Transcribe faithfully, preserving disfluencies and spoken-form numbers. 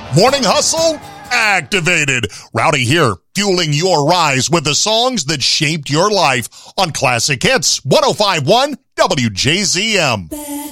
Morning Hustle activated. Rowdy here, fueling your rise with the songs that shaped your life on Classic Hits one oh five point one W J Z M.